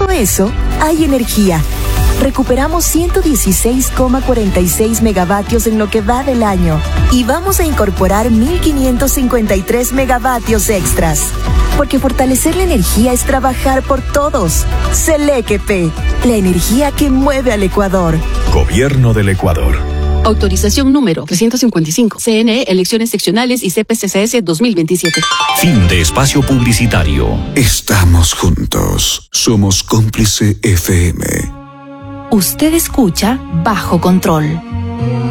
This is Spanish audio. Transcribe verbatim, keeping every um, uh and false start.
todo eso, hay energía. Recuperamos ciento dieciséis coma cuarenta y seis megavatios en lo que va del año y vamos a incorporar mil quinientos cincuenta y tres megavatios extras. Porque fortalecer la energía es trabajar por todos. Selequepe, la energía que mueve al Ecuador. Gobierno del Ecuador. Autorización número trescientos cincuenta y cinco. C N E, elecciones seccionales y C P C C S dos mil veintisiete. Fin de espacio publicitario. Estamos juntos. Somos Cómplice F M. Usted escucha Bajo Control.